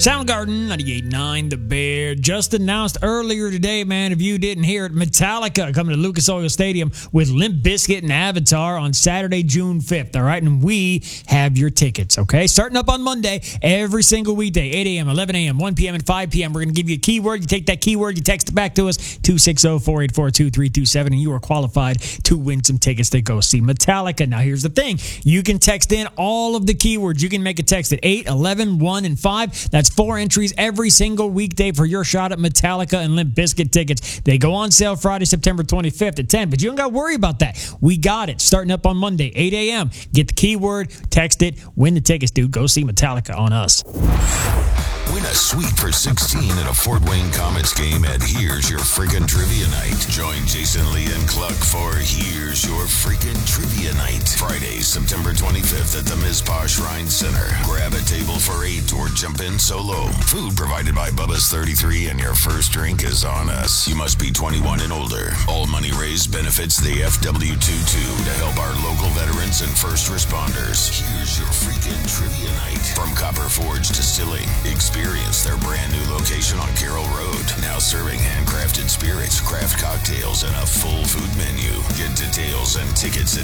Soundgarden, 98.9 The Bear. Just announced earlier today, man, if you didn't hear it, Metallica coming to Lucas Oil Stadium with Limp Bizkit and Avatar on Saturday, June 5th. All right, and we have your tickets, okay? Starting up on Monday, every single weekday, 8 a.m., 11 a.m., 1 p.m., and 5 p.m. We're going to give you a keyword. You take that keyword, you text it back to us, 260-484-2327, and you are qualified to win some tickets to go see Metallica. Now, here's the thing. You can text in all of the keywords. You can make a text at 8, 11, 1, and 5. That's 4 entries every single weekday for your shot at Metallica and Limp Bizkit tickets. They go on sale Friday, September 25th at 10, but you don't got to worry about that. We got it. Starting up on Monday, 8 a.m. Get the keyword, text it, win the tickets, dude. Go see Metallica on us. Win a suite for 16 at a Fort Wayne Comets game at Here's Your Freaking Trivia Night. Join Jason Lee and Cluck for Here's Your Freaking Trivia Night. Friday, September 25th at the Mizpah Shrine Center. Grab a table for 8 or jump in solo. Food provided by Bubba's 33 and your first drink is on us. You must be 21 and older. All money raised benefits the FW22 to help our local veterans and first responders. Here's Your Freaking Trivia Night. From Copper Forge Distilling. Experience their brand new location on Carroll Road. Now serving handcrafted spirits, craft cocktails, and a full food menu. Get details and tickets at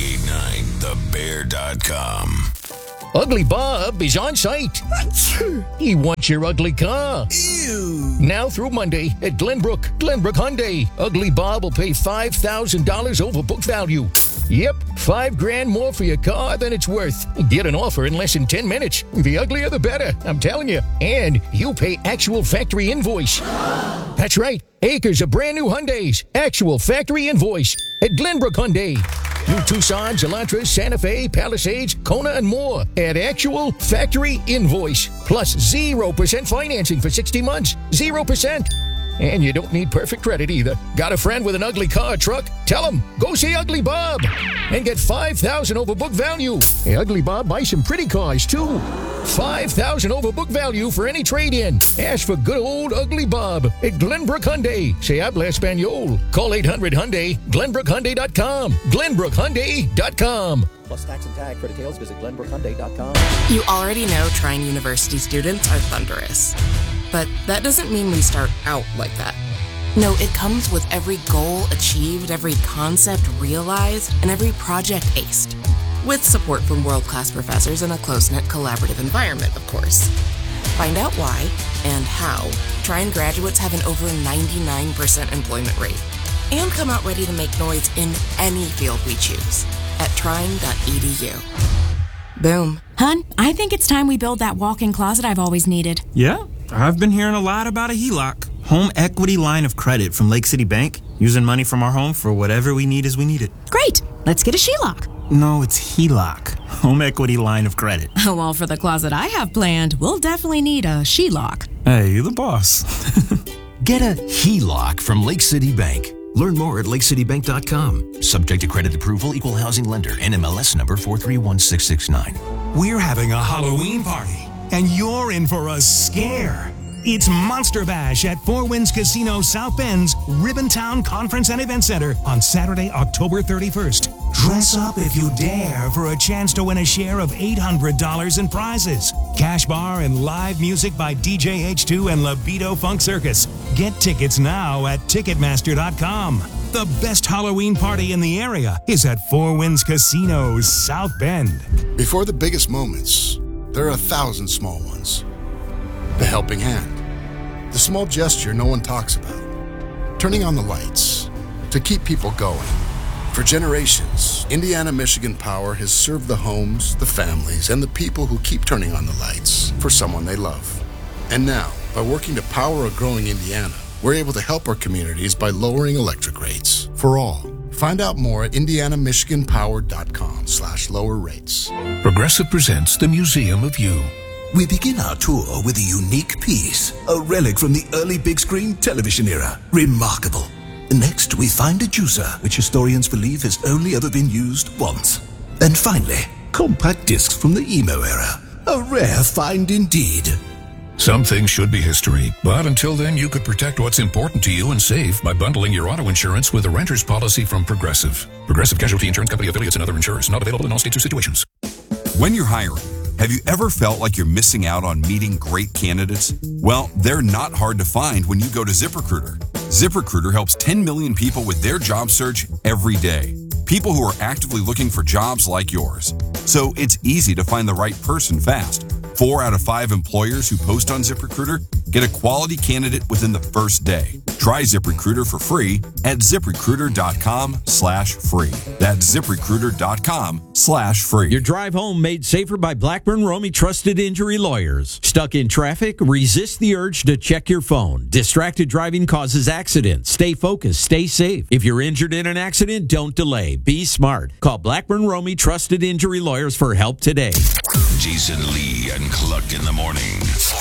989thebear.com. Ugly Bob is on site. He wants your ugly car. Ew. Now through Monday at Glenbrook Hyundai. Ugly Bob will pay $5,000 over book value. Yep, $5,000 more for your car than it's worth. Get an offer in less than 10 minutes. The uglier the better, I'm telling you. And you pay actual factory invoice. That's right, acres of brand new Hyundais. Actual factory invoice at Glenbrook Hyundai. New Tucsons, Elantras, Santa Fe, Palisades, Kona, and more at actual factory invoice. Plus 0% financing for 60 months. 0%. And you don't need perfect credit either. Got a friend with an ugly car or truck? Tell him, go see Ugly Bob and get $5,000 over book value. Hey, Ugly Bob buys some pretty cars too. $5,000 over book value for any trade-in. Ask for good old Ugly Bob at Glenbrook Hyundai. Se habla Espanol. Call 800-HYUNDAI, GlenbrookHyundai.com. GlenbrookHyundai.com. Plus tax and tag. For details, visit GlenbrookHyundai.com. You already know Trine University students are thunderous. But that doesn't mean we start out like that. No, it comes with every goal achieved, every concept realized, and every project aced. With support from world-class professors in a close-knit collaborative environment, of course. Find out why and how Trine graduates have an over 99% employment rate. And come out ready to make noise in any field we choose at trine.edu. Boom. Hun, I think it's time we build that walk-in closet I've always needed. Yeah, I've been hearing a lot about a HELOC. Home equity line of credit from Lake City Bank. Using money from our home for whatever we need as we need it. Great. Let's get a SHELOC. No, it's HELOC. Home equity line of credit. Well, for the closet I have planned, we'll definitely need a SHELOC. Hey, you're the boss. Get a HELOC from Lake City Bank. Learn more at lakecitybank.com. Subject to credit approval, equal housing lender, NMLS number 431669. We're having a Halloween party, and you're in for a scare. It's Monster Bash at Four Winds Casino South Bend's Ribbontown Conference and Event Center on Saturday, October 31st. Dress up if you dare for a chance to win a share of $800 in prizes. Cash bar and live music by DJ H2 and Libido Funk Circus. Get tickets now at Ticketmaster.com. The best Halloween party in the area is at Four Winds Casino South Bend. Before the biggest moments, there are 1,000 small ones. The helping hand. The small gesture no one talks about. Turning on the lights to keep people going. For generations, Indiana-Michigan Power has served the homes, the families, and the people who keep turning on the lights for someone they love. And now, by working to power a growing Indiana, we're able to help our communities by lowering electric rates for all. Find out more at indianamichiganpower.com/lower rates. Progressive presents the Museum of You. We begin our tour with a unique piece, a relic from the early big screen television era. Remarkable. Next, we find a juicer, which historians believe has only ever been used once. And finally, compact discs from the emo era. A rare find indeed. Some things should be history, but until then, you could protect what's important to you and save by bundling your auto insurance with a renter's policy from Progressive. Progressive Casualty Insurance Company affiliates and other insurers. Not available in all states or situations. When you're hiring, Have you ever felt like you're missing out on meeting great candidates? Well, they're not hard to find when you go to ZipRecruiter. ZipRecruiter helps 10 million people with their job search every day. People who are actively looking for jobs like yours. So it's easy to find the right person fast. 4 out of 5 employers who post on ZipRecruiter get a quality candidate within the first day. Try ZipRecruiter for free at ZipRecruiter.com/free. That's ZipRecruiter.com/free. Your drive home made safer by Blackburn Romey Trusted Injury Lawyers. Stuck in traffic? Resist the urge to check your phone. Distracted driving causes accidents. Stay focused. Stay safe. If you're injured in an accident, don't delay. Be smart. Call Blackburn Romey Trusted Injury Lawyers for help today. Jason Lee and Cluck in the morning.